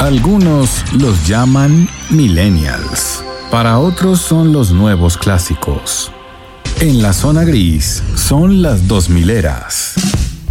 Algunos los llaman millennials, para otros son los nuevos clásicos. En la zona gris son las 2000eras.